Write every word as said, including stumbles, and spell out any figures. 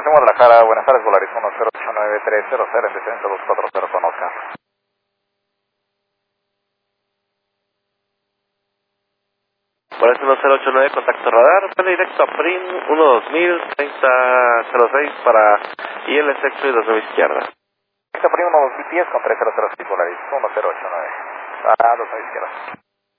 en Guadalajara, buenas tardes, Volaris uno cero ocho nueve tres cero cero, antecedente dos cuatro cero con Oscar. Volaris uno cero ocho nueve, contacto radar, sale directo a P R I M uno dos mil, treinta cero seis para I L sexto y dos nueve izquierda. Directo P R I M uno dos mil diez con tres cero cero seis, Volaris uno cero ocho nueve, a dos nueve izquierda.